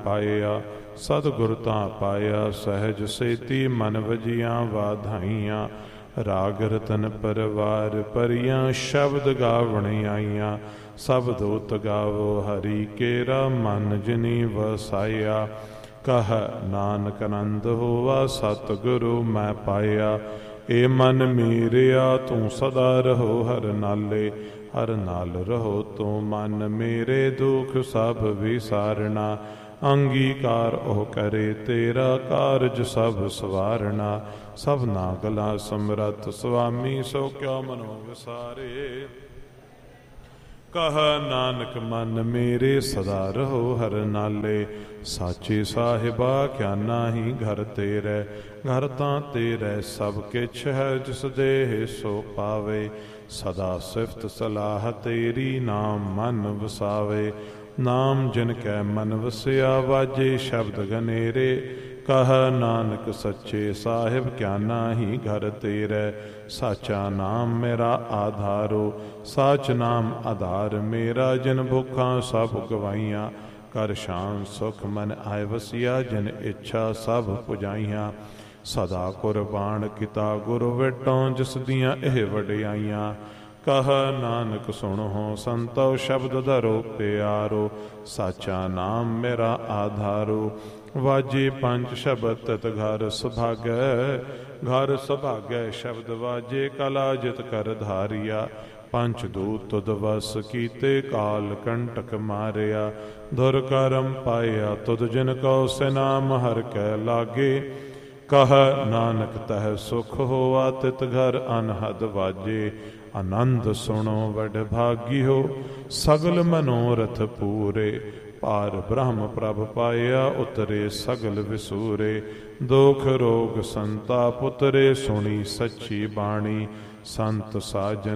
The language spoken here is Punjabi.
ਪਾਇਆ। ਸਤਿਗੁਰ ਤਾਂ ਪਾਇਆ ਸਹਿਜ ਸੇਤੀ, ਮਨ ਵਜੀਆਂ ਵਾਧਾਈਆਂ। ਰਾਗ ਰਤਨ ਪਰਵਾਰ ਭਰੀਆਂ, ਸ਼ਬਦ ਗਾਵਣ ਆਈਆਂ। ਸਭ ਦੋਤ ਗਾਵੋ ਹਰੀ ਕੇਰਾ, ਮਨ ਜਿਨੀ ਵਸਾਇਆ। ਕਹ ਨਾਨਕ ਆਨੰਦ ਹੋਵਾ, ਸਤਿਗੁਰੂ ਮੈਂ ਪਾਇਆ। ਏ ਮਨ ਮੇਰਿਆ ਤੂੰ ਸਦਾ ਰਹੋ ਹਰ ਨਾਲੇ, ਹਰ ਨਾਲ ਰਹੋ ਤੂੰ ਮਨ ਮੇਰੇ। ਦੁਖ ਸਭ ਵਿਸਾਰਨਾ, ਅੰਗੀਕਾਰ ਉਹ ਕਰੇ ਤੇਰਾ। ਕਾਰਜ ਸਭ ਸਵਾਰਨਾ, ਸਭਨਾ ਗਲਾ ਸਮਰੱਥ ਸੁਆਮੀ। ਸੋ ਕਿਉ ਮਨੋ ਵਿਸਾਰੇ। ਕਹ ਨਾਨਕ ਮਨ ਮੇਰੇ ਸਦਾ ਰਹੋ ਹਰ ਨਾਲੇ। ਸਾਚੇ ਸਾਹਿਬਾ ਕਿਆ ਨਾਹੀ ਘਰ ਤੇਰੇ, ਘਰ ਤਾਂ ਤੇਰੇ ਸਭ ਕਿਛ ਹੈ। ਜਿਸ ਦੇਹ ਸੋ ਪਾਵੇ, ਸਦਾ ਸਿਫਤ ਸਲਾਹ ਤੇਰੀ। ਨਾਮ ਮਨ ਵਸਾਵੇ, ਨਾਮ ਜਿਨ ਕੈ ਮਨ ਵਸਿਆ। ਵਾਜੇ ਸ਼ਬਦ ਗਨੇਰੇ, ਕਹ ਨਾਨਕ ਸੱਚੇ ਸਾਹਿਬ ਕਿਆ ਨਾਹੀ ਘਰ ਤੇਰੇ। ਸਾਚਾ ਨਾਮ ਮੇਰਾ ਆਧਾਰੋ, ਸਾਚ ਨਾਮ ਆਧਾਰ ਮੇਰਾ। ਜਿਨ ਭੁੱਖਾਂ ਸਭ ਗਵਾਈਆਂ, ਕਰ ਸ਼ਾਨ ਸੁਖ ਮਨ ਆਏ ਵਸਿਆ। ਜਿਨ ਇੱਛਾ ਸਭ ਪੁਜਾਈਆਂ, ਸਦਾ ਕੁਰਬਾਨ ਕੀਤਾ ਗੁਰ ਵੇਟੋਂ। ਜਿਸ ਦੀਆਂ ਇਹ ਵਡਿਆਈਆਂ, ਕਹ ਨਾਨਕ ਸੁਣੋ ਸੰਤੋ। ਸ਼ਬਦ ਧਰੋ ਪਿਆਰੋ, ਸਾਚਾ ਨਾਮ ਮੇਰਾ ਆਧਾਰੋ। ਵਾਜੇ ਪੰਜ ਸ਼ਬਦ ਤਤ ਘਰ ਸੁਭਾਗੈ, ਘਰ ਸੁਭਾਗੈ ਸ਼ਬਦ ਵਾਜੇ। ਕਲਾ ਜਿਤ ਕਰ ਧਾਰਿਆ, ਪੰਚ ਦੂਤ ਤੁਧ ਵਸ ਕੀਤੇ। ਕਾਲ ਕੰਟਕ ਮਾਰਿਆ, ਧੁਰ ਕਰਮ ਪਾਇਆ ਤੁਧ। ਜਿਨ ਕਉ ਸੇ ਨਾਮ ਹਰਿ ਕੈ ਲਾਗੇ, ਕਹ ਨਾਨਕ ਤਹ ਸੁਖ ਹੋਆ। ਤਿਤ ਘਰ ਅਨਹਦ ਵਾਜੇ, ਆਨੰਦ ਸੁਣੋ ਵਡ ਭਾਗਿਓ। ਸਗਲ ਮਨੋਰਥ ਪੂਰੇ, ਪਾਰ ਬ੍ਰਹਮ ਪ੍ਰਭ ਪਾਇਆ। ਉਤਰੇ ਸਗਲ ਵਿਸੂਰੇ, ਦੁਖ ਰੋਗ ਸੰਤਾਪ ਉਤਰੇ। ਸੁਣੀ ਸੱਚੀ ਬਾਣੀ, ਸੰਤ ਸਾਜਨ